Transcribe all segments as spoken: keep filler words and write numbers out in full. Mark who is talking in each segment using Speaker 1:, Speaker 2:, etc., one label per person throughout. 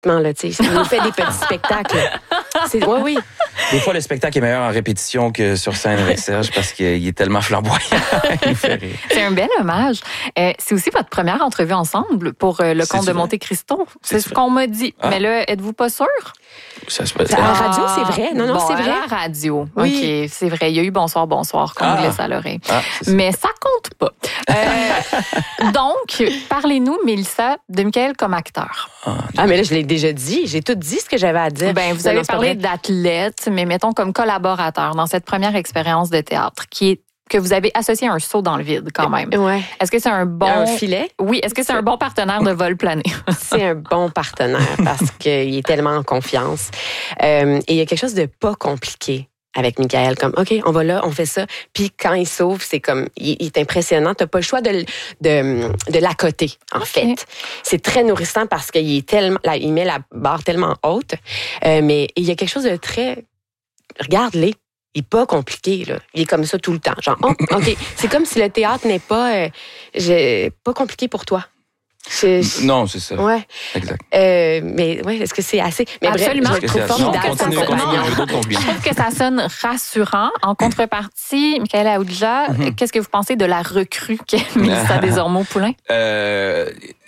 Speaker 1: Là, tu sais, il nous fait des petits spectacles. C'est, oui, oui.
Speaker 2: Des fois, le spectacle est meilleur en répétition que sur scène avec Serge parce qu'il est tellement flamboyant. Il nous fait rire.
Speaker 3: C'est un bel hommage. Euh, c'est aussi votre première entrevue ensemble pour euh, le Comte de Monte Cristo. C'est, c'est ce qu'on m'a dit. Ah. Mais là, êtes-vous pas sûr?
Speaker 2: Ça se passe.
Speaker 1: À la radio, c'est vrai. Non, non,
Speaker 3: bon,
Speaker 1: c'est vrai.
Speaker 3: À la radio.
Speaker 1: Oui.
Speaker 3: OK, c'est vrai. Il y a eu bonsoir, bonsoir qu'on
Speaker 2: ah.
Speaker 3: glisse à l'oreille.
Speaker 2: Ah,
Speaker 3: mais ça compte pas. Euh, donc, parlez-nous, Mélissa, de Michael comme acteur.
Speaker 1: Ah, ah, mais là, je l'ai déjà dit. J'ai tout dit ce que j'avais à dire.
Speaker 3: Ben, vous avez parlé d'athlète, mais mettons comme collaborateur dans cette première expérience de théâtre qui est que vous avez associé à un saut dans le vide quand même.
Speaker 1: Ouais.
Speaker 3: Est-ce que c'est un bon...
Speaker 1: Un filet?
Speaker 3: Oui. Est-ce que c'est un bon partenaire de vol plané?
Speaker 1: C'est un bon partenaire parce qu'il est tellement en confiance. Euh, et il y a quelque chose de pas compliqué avec Michael, comme, OK, on va là, on fait ça. Puis quand il sauve, c'est comme, il, il est impressionnant. T'as pas le choix de, de, de l'accoter, en okay. fait. C'est très nourrissant parce qu'il est tellement, là, il met la barre tellement haute. Euh, mais il y a quelque chose de très, regarde-les. Il n'est pas compliqué, là. Il est comme ça tout le temps. Genre, oh, OK. C'est comme si le théâtre n'est pas, euh, je, pas compliqué pour toi.
Speaker 2: Je, je... Non, c'est ça.
Speaker 1: Ouais.
Speaker 2: Exact.
Speaker 1: Euh, mais ouais, est-ce que c'est assez? Mais
Speaker 3: absolument.
Speaker 1: Bref, je trouve formidable.
Speaker 3: Je trouve que ça sonne rassurant. En contrepartie, Michael Aoudja, mm-hmm. qu'est-ce que vous pensez de la recrue qu'est Mélissa Desormeaux-Poulain?
Speaker 2: Euh...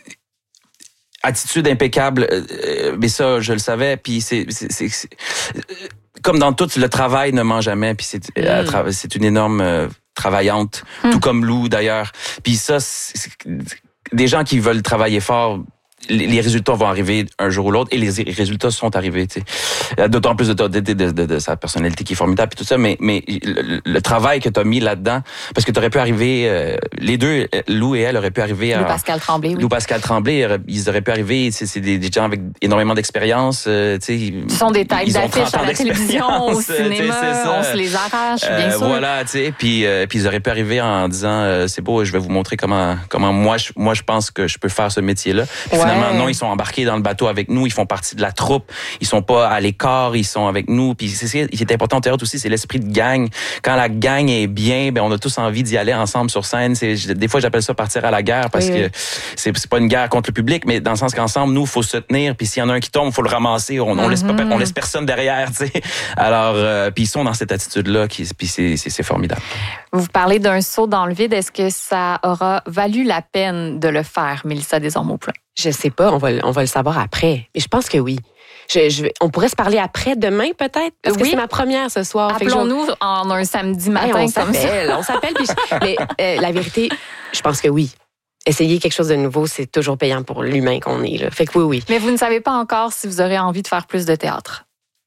Speaker 2: Attitude impeccable, euh, mais ça, je le savais. Puis c'est, c'est, c'est, c'est comme dans tout, le travail ne ment jamais. Puis c'est, mm. c'est une énorme euh, travaillante, mm. tout comme Lou d'ailleurs. Puis ça, c'est, c'est, des gens qui veulent travailler fort, les, les résultats vont arriver un jour ou l'autre, et les résultats sont arrivés. Tu sais. D'autant plus de, de, de, de, de, de sa personnalité qui est formidable et tout ça, mais, mais le, le travail que tu as mis là-dedans, parce que tu aurais pu arriver, euh, les deux, Lou et elle, auraient pu arriver à...
Speaker 3: Lou Pascal Tremblay, oui.
Speaker 2: Lou Pascal Tremblay, ils auraient pu arriver, c'est, c'est des, des gens avec énormément d'expérience. Euh, tu sais,
Speaker 3: Ce sont des têtes d'affiches à la télévision, au cinéma, on se les arrache, bien
Speaker 2: euh,
Speaker 3: sûr.
Speaker 2: Voilà, tu sais, puis, euh, puis ils auraient pu arriver en disant, euh, c'est beau, je vais vous montrer comment, comment moi, je, moi, je pense que je peux faire ce métier-là. Puis
Speaker 3: ouais.
Speaker 2: Finalement, non, ils sont embarqués dans le bateau avec nous, ils font partie de la troupe, ils sont pas à l'écart, ils sont avec nous. Puis c'est ce qui est important au théâtre aussi, c'est l'esprit de gang. Quand la gang est bien, ben on a tous envie d'y aller ensemble sur scène. C'est, des fois, j'appelle ça partir à la guerre parce oui, que oui. C'est, c'est pas une guerre contre le public, mais dans le sens qu'ensemble, nous, il faut se tenir. Puis s'il y en a un qui tombe, il faut le ramasser. On, on mm-hmm. laisse pas, on laisse personne derrière, tu sais. Alors, euh, puis ils sont dans cette attitude-là, qui, puis c'est, c'est, c'est formidable.
Speaker 3: Vous parlez d'un saut dans le vide. Est-ce que ça aura valu la peine de le faire, Mélissa Desormeaux-Poulain?
Speaker 1: Je sais pas, on va, on va le savoir après. Mais je pense que oui. Je, je, on pourrait se parler après, demain peut-être, parce oui. que c'est ma première ce soir.
Speaker 3: Appelons-nous je... en un samedi matin.
Speaker 1: Hey, on s'appelle, on s'appelle. Puis je... Mais euh, la vérité, je pense que oui. Essayer quelque chose de nouveau, c'est toujours payant pour l'humain qu'on est. Là. Fait que oui, oui.
Speaker 3: Mais vous ne savez pas encore si vous aurez envie de faire plus de théâtre.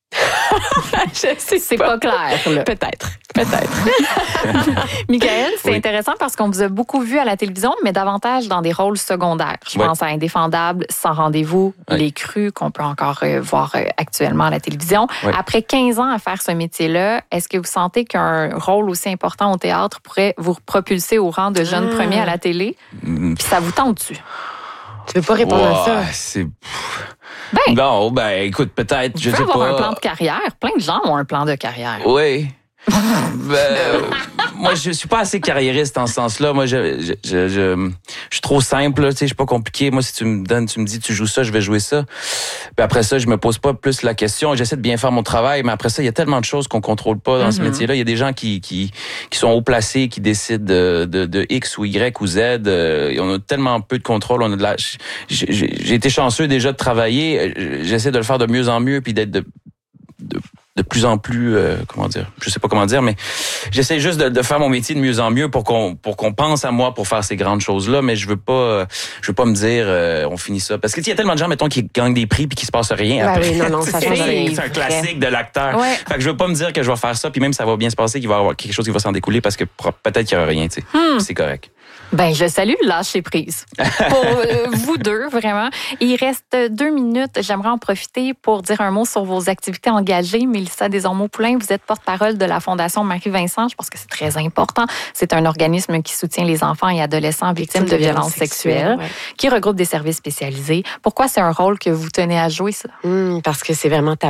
Speaker 1: je sais
Speaker 3: c'est
Speaker 1: pas,
Speaker 3: pas clair. Là.
Speaker 1: Peut-être, peut-être.
Speaker 3: Michael, c'est
Speaker 2: oui.
Speaker 3: intéressant parce qu'on vous a beaucoup vu à la télévision, mais davantage dans des rôles secondaires. Je
Speaker 2: oui.
Speaker 3: pense à Indéfendable, Sans rendez-vous, oui. Les Crus, qu'on peut encore euh, voir euh, actuellement à la télévision. Oui. Après quinze ans à faire ce métier-là, est-ce que vous sentez qu'un rôle aussi important au théâtre pourrait vous propulser au rang de jeune ah. premier à la télé? Mmh. Puis ça vous tente-tu?
Speaker 1: Tu veux pas répondre
Speaker 2: wow,
Speaker 1: à ça?
Speaker 2: C'est...
Speaker 3: Ben,
Speaker 2: non, ben écoute, peut-être, je sais pas.
Speaker 3: Tu peux avoir un plan de carrière. Plein de gens ont un plan de carrière.
Speaker 2: Oui. ben, moi, je suis pas assez carriériste en ce sens-là. Moi, je, je, je, je, je suis trop simple, tu sais, je suis pas compliqué. Moi, si tu me donnes, tu me dis, tu joues ça, je vais jouer ça. Puis après ça, je me pose pas plus la question. J'essaie de bien faire mon travail, mais après ça, il y a tellement de choses qu'on contrôle pas dans mm-hmm. ce métier-là. Il y a des gens qui, qui, qui sont haut placés, qui décident de, de, de X ou Y ou Z. Euh, on a tellement peu de contrôle. On a de la, j'ai, j'ai été chanceux déjà de travailler. J'essaie de le faire de mieux en mieux, puis d'être de, de de plus en plus, euh, comment dire, je sais pas comment dire, mais j'essaie juste de, de faire mon métier de mieux en mieux pour qu'on pour qu'on pense à moi pour faire ces grandes choses-là, mais je veux pas, euh, je veux pas me dire, euh, on finit ça, parce que il y a tellement de gens, mettons, qui gagnent des prix puis qui se passe rien
Speaker 1: ouais,
Speaker 2: après.
Speaker 1: Oui, non, non, ça change rien.
Speaker 2: C'est un classique de l'acteur.
Speaker 3: Ouais.
Speaker 2: Fait que je veux pas me dire que je vais faire ça, puis même ça va bien se passer, qu'il va y avoir quelque chose qui va s'en découler, parce que peut-être qu'il y aura rien, tu sais. Hmm. C'est correct.
Speaker 3: Ben, je salue lâcher prise. Pour euh, vous deux, vraiment. Il reste deux minutes. J'aimerais en profiter pour dire un mot sur vos activités engagées. Mélissa Desormeaux-Poulain, vous êtes porte-parole de la Fondation Marie-Vincent. Je pense que c'est très important. C'est un organisme qui soutient les enfants et adolescents victimes de, de violences sexuelles, sexuelles ouais. qui regroupe des services spécialisés. Pourquoi c'est un rôle que vous tenez à jouer, ça?
Speaker 1: Mmh, parce que c'est vraiment tabou.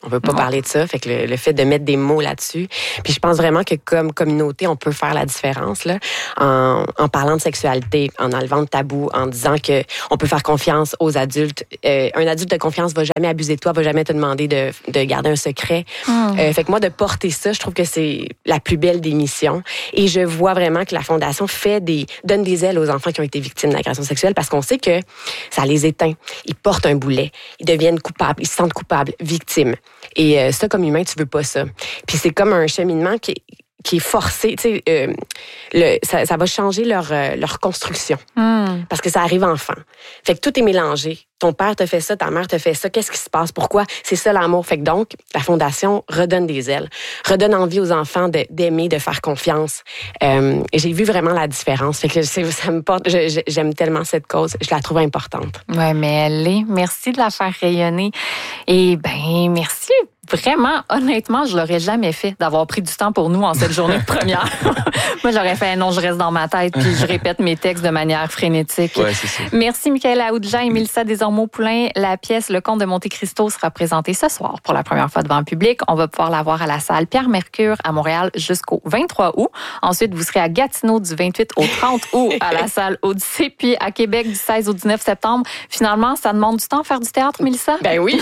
Speaker 1: On veut pas
Speaker 3: Non.
Speaker 1: parler de ça. Fait que le, le fait de mettre des mots là-dessus. Puis je pense vraiment que comme communauté, on peut faire la différence là, en, en parlant de sexualité, en enlevant le tabou, en disant que on peut faire confiance aux adultes. Euh, un adulte de confiance va jamais abuser de toi, va jamais te demander de, de garder un secret.
Speaker 3: Hum.
Speaker 1: Euh, fait que moi, de porter ça, je trouve que c'est la plus belle des missions. Et je vois vraiment que la Fondation fait des, donne des ailes aux enfants qui ont été victimes d'agressions sexuelles parce qu'on sait que ça les éteint. Ils portent un boulet. Ils deviennent coupables. Ils se sentent coupables, victimes. Et euh, ça, comme humain, tu veux pas ça. Puis c'est comme un cheminement qui est, qui est forcé. Tu sais, euh, le, ça, ça va changer leur, euh, leur construction.
Speaker 3: Hum.
Speaker 1: Parce que ça arrive enfant. Fait que tout est mélangé. Ton père te fait ça, ta mère te fait ça. Qu'est-ce qui se passe? Pourquoi? C'est ça l'amour. Fait que donc, la Fondation redonne des ailes, redonne envie aux enfants de, d'aimer, de faire confiance. Euh, et j'ai vu vraiment la différence. Fait que c'est, ça me porte. Je, je, j'aime tellement cette cause. Je la trouve importante.
Speaker 3: Oui, mais elle l'est. Merci de la faire rayonner. Et ben, merci. Vraiment, honnêtement, je l'aurais jamais fait d'avoir pris du temps pour nous en cette journée de première. Moi, j'aurais fait non, je reste dans ma tête puis je répète mes textes de manière frénétique.
Speaker 2: Ouais, c'est ça.
Speaker 3: Merci Michaëla Aoudja et Mélissa Desormeaux-Poulain. La pièce Le Comte de Monte Cristo sera présentée ce soir pour la première fois devant le public. On va pouvoir la voir à la salle Pierre Mercure à Montréal jusqu'au vingt-trois août. Ensuite, vous serez à Gatineau du vingt-huit au trente août à la salle Odyssée, puis à Québec du seize au dix-neuf septembre. Finalement, ça demande du temps à faire du théâtre, Mélissa?
Speaker 1: Ben oui.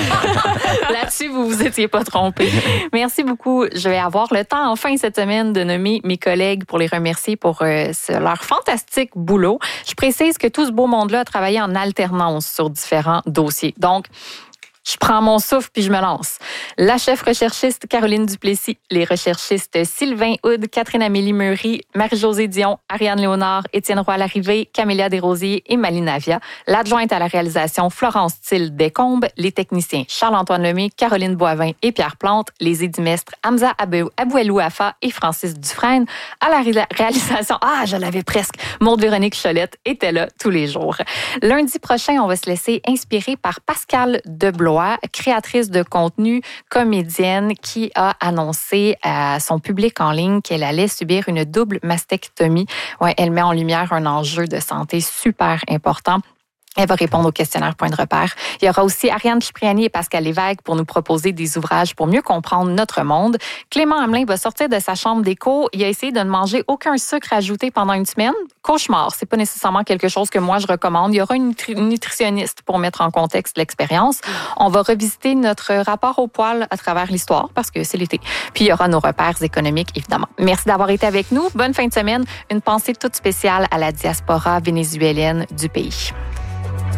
Speaker 3: Là-dessus, vous vous étiez pas trompé. Merci beaucoup. Je vais avoir le temps enfin cette semaine de nommer mes collègues pour les remercier pour euh, leur fantastique boulot. Je précise que tout ce beau monde-là a travaillé en alternance sur différents dossiers. Donc, je prends mon souffle puis je me lance. La chef recherchiste Caroline Duplessis, les recherchistes Sylvain Houd, Catherine-Amélie Meury, Marie-Josée Dion, Ariane Léonard, Étienne Roy-Larrivée, Camélia Desrosiers et Maline Navia. L'adjointe à la réalisation Florence Thill Descombes, les techniciens Charles-Antoine Lemay, Caroline Boivin et Pierre Plante, les édimestres Hamza Abouelou Afa et Francis Dufresne. À la ré- réalisation, ah, je l'avais presque, Maude-Véronique Cholette était là tous les jours. Lundi prochain, on va se laisser inspirer par Pascale Deblois, créatrice de contenu, comédienne, qui a annoncé à son public en ligne qu'elle allait subir une double mastectomie. Ouais, elle met en lumière un enjeu de santé super important. Elle va répondre au questionnaire Point de repère. Il y aura aussi Ariane Cipriani et Pascal Lévesque pour nous proposer des ouvrages pour mieux comprendre notre monde. Clément Hamelin va sortir de sa chambre d'écho. Il a essayé de ne manger aucun sucre ajouté pendant une semaine. Cauchemar, c'est pas nécessairement quelque chose que moi je recommande. Il y aura une nutri- nutritionniste pour mettre en contexte l'expérience. On va revisiter notre rapport au poil à travers l'histoire parce que c'est l'été. Puis il y aura nos repères économiques, évidemment. Merci d'avoir été avec nous. Bonne fin de semaine. Une pensée toute spéciale à la diaspora vénézuélienne du pays.